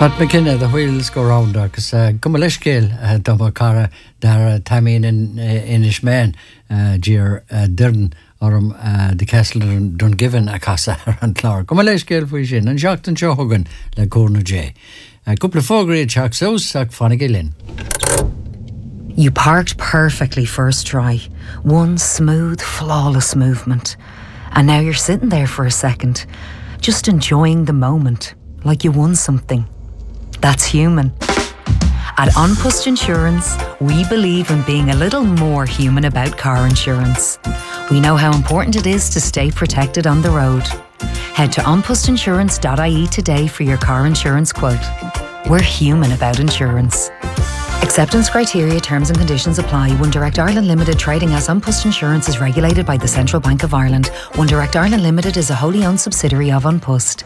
Pat McKinnon, the wheels go round agus Gumalishgale Doma Cara dar Tamín in Ishmael Gir Dirn orm the castle Dungiven a casa an Clark. Gumalishgale for sin and Jacques and Johogan le Corner J. A couple of four-grade Jacques Sack Fanagilin. You parked perfectly first try. One smooth, flawless movement. And now you're sitting there for a second, just enjoying the moment, like you won something. That's human. At An Post Insurance, we believe in being a little more human about car insurance. We know how important it is to stay protected on the road. Head to onpostinsurance.ie today for your car insurance quote. We're human about insurance. Acceptance criteria, terms and conditions apply. One Direct Ireland Limited trading as An Post Insurance is regulated by the Central Bank of Ireland. One Direct Ireland Limited is a wholly owned subsidiary of An Post.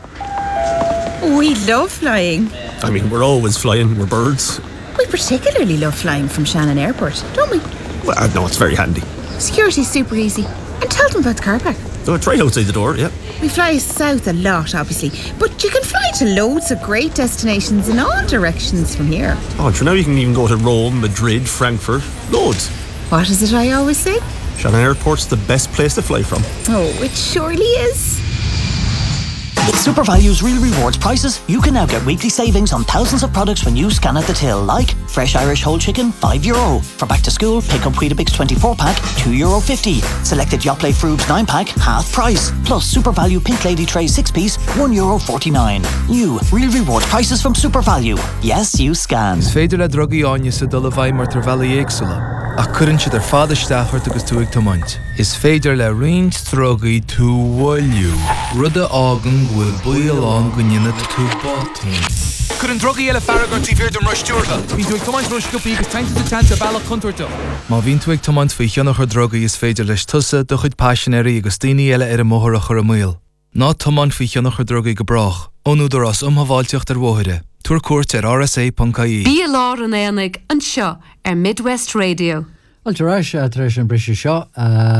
We love flying. I mean, we're always flying, we're birds. We particularly love flying from Shannon Airport, don't we? Well, no, it's very handy. Security's super easy. And tell them about the car park. So it's right outside the door, yeah. We fly south a lot, obviously, but you can fly to loads of great destinations in all directions from here. Oh, and for now you can even go to Rome, Madrid, Frankfurt, loads. What is it I always say? Shannon Airport's the best place to fly from. Oh, it surely is. With SuperValue's Real Rewards prices, you can now get weekly savings on thousands of products when you scan at the till, like fresh Irish whole chicken, €5. For back to school, pick up Weetabix 24-pack, €2.50. Selected Yoplait Frubes 9-pack, half price. Plus SuperValue Pink Lady Tray 6-piece, €1.49. New Real Rewards prices from SuperValue. Yes, you scan. Is féidir le drogaí áine sa dul a bhaid mar tar bheala éagsúla. Ach cuireann siad ar fad isteachart agus tú ag tomaint. Is féidir le roinnt drogaí tú bhfuilliú. Rud a ágan bhfuil buil an go nine tú bátún. Cuireann drogaí eile farragar tí bhír dom ruistíortha. Bhín tú ag tomaint ruisciúpaí agus tainte a bailach chuntuirta. Má bhín tú ag tomaint faoi cheannach ar drogaí is féidir leis tusa do chuid passionéirí agus daoine eile ar a móthar a chur a míl. Ná tomaint faoi cheannach ar drogaí go brach. Ónúdar as umhaváilteocht ar bmhóithire. Tuair cuairt ar rsa.ie. Bí lár an éanaigh an seo ar Midwest Radio. Well, Tarash, Trish and British shot.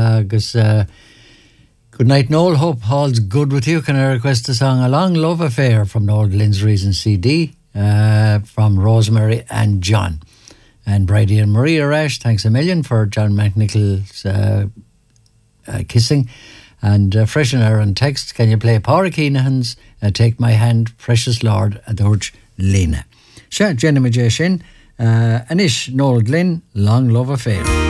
Good night, Noel. Hope all's good with you. Can I request a song, A Long Love Affair from Noel Lynn's Reason CD from Rosemary and John. And Brady and Maria Rash, thanks a million for John McNichol's kissing. And Freshener and text, can you play Pádraig Keenahan's Take My Hand, Precious Lord, at the Hurch Lena. Sha, Jenny Majeshin, Anish Noel Glynn, Long Love Affair.